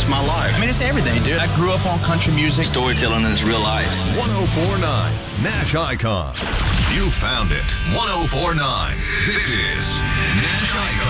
It's my life. I mean, it's everything, dude. I grew up on country music. Storytelling is real life. 1049 Nash Icon. You found it. 1049. This is Nash Icon.